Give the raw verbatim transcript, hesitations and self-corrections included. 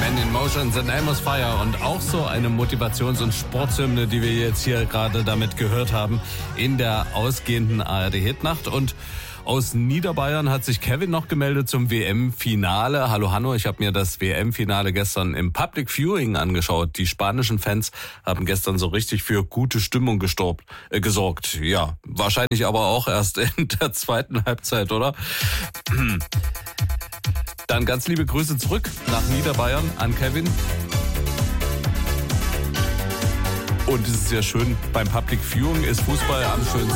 Man in Motion, The Name is Fire und auch so eine Motivations- und Sportshymne, die wir jetzt hier gerade damit gehört haben in der ausgehenden A R D-Hitnacht. Und aus Niederbayern hat sich Kevin noch gemeldet zum W M-Finale. Hallo Hanno, ich habe mir das W M-Finale gestern im Public Viewing angeschaut. Die spanischen Fans haben gestern so richtig für gute Stimmung gestorbt, äh, gesorgt. Ja, wahrscheinlich aber auch erst in der zweiten Halbzeit, oder? Dann ganz liebe Grüße zurück nach Niederbayern an Kevin. Und es ist ja schön, beim Public Viewing ist Fußball am schönsten.